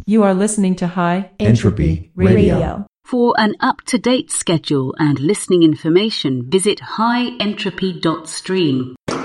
You are listening to High Entropy Radio. For an up-to-date schedule and listening information, visit highentropy.stream.